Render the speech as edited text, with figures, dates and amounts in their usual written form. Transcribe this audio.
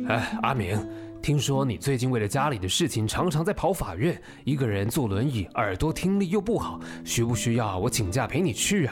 哎，阿明，听说你最近为了家里的事情，常常在跑法院，一个人坐轮椅，耳朵听力又不好，需不需要我请假陪你去啊？